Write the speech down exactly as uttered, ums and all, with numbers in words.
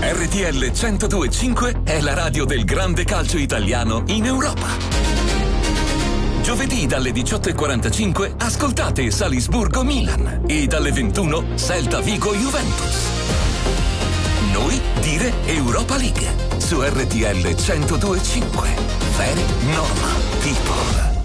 R T L centodue e cinque è la radio del grande calcio italiano in Europa. Giovedì dalle diciotto e quarantacinque ascoltate Salisburgo-Milan e dalle ventuno Celta Vigo-Juventus. Noi dire Europa League su R T L centodue e cinque. Very normal people.